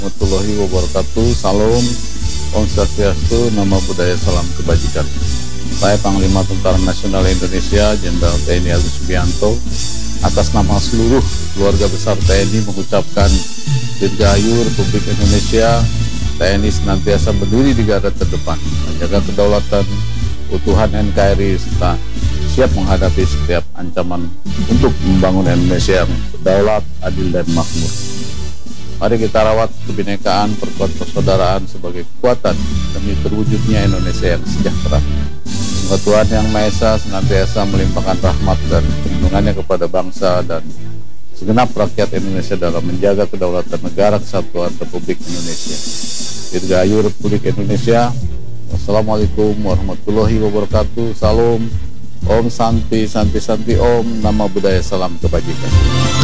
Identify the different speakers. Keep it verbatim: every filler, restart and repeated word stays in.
Speaker 1: warahmatullahi wabarakatuh. Salam, Om Swastiastu, Namo Buddhaya, salam kebajikan. Saya Panglima Tentara Nasional Indonesia Jenderal T N I Agus Subianto, atas nama seluruh keluarga besar T N I mengucapkan Dirgahayu Republik Indonesia. T N I senantiasa berdiri di garda terdepan, menjaga kedaulatan, utuhan N K R I, serta siap menghadapi setiap ancaman untuk membangun Indonesia yang berdaulat, adil, dan makmur. Mari kita rawat kebinekaan, perkuat persaudaraan sebagai kekuatan demi terwujudnya Indonesia yang sejahtera. Semoga Tuhan Yang Maha Esa senantiasa melimpahkan rahmat dan perlindungannya kepada bangsa dan segenap rakyat Indonesia dalam menjaga kedaulatan negara kesatuan Republik Indonesia. Dirgahayu Republik Indonesia. Wassalamualaikum warahmatullahi wabarakatuh. Salam, Om Santi, Santi Santi Om, Namo Buddhaya, salam kebajikan.